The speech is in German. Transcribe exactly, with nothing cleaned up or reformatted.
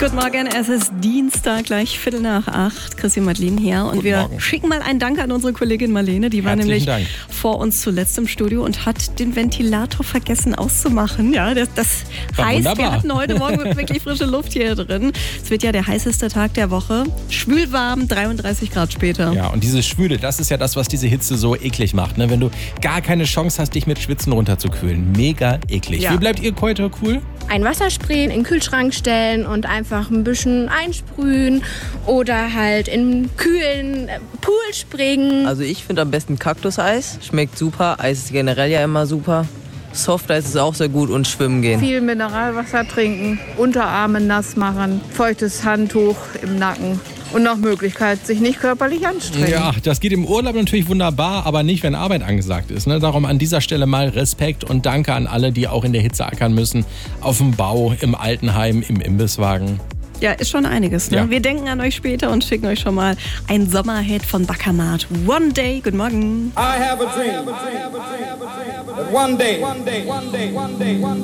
Guten Morgen, es ist Dienstag, gleich Viertel nach acht. Chrissy und Madeleine hier. Und Guten wir Morgen. schicken mal einen Dank an unsere Kollegin Marlene. Die war Herzlichen nämlich Dank. vor uns zuletzt im Studio und hat den Ventilator vergessen auszumachen. Ja, das, das War heißt, wunderbar. wir hatten heute Morgen wirklich frische Luft hier drin. Es wird ja der heißeste Tag der Woche. Schwülwarm, dreiunddreißig Grad später. Ja, und diese Schwüle, das ist ja das, was diese Hitze so eklig macht. Ne? Wenn du gar keine Chance hast, dich mit Schwitzen runterzukühlen. Mega eklig. Ja. Wie bleibt ihr heute cool? Ein Wasserspray in den Kühlschrank stellen und einfach ein bisschen einsprühen oder halt in kühlen Pool springen. Also ich finde am besten Kaktuseis. Schmeckt super. Eis ist generell ja immer super. Softeis ist auch sehr gut und schwimmen gehen. Viel Mineralwasser trinken, Unterarme nass machen, feuchtes Handtuch im Nacken und nach Möglichkeit sich nicht körperlich anstrengen. Ja, das geht im Urlaub natürlich wunderbar, aber nicht, wenn Arbeit angesagt ist. Ne? Darum an dieser Stelle mal Respekt und Danke an alle, die auch in der Hitze ackern müssen. Auf dem Bau, im Altenheim, im Imbisswagen. Ja, ist schon einiges. Ne? Ja. Wir denken an euch später und schicken euch schon mal ein Sommerhit von Baccamat. One Day. Guten Morgen. I have a dream that one day, one day, one day, one day, one day,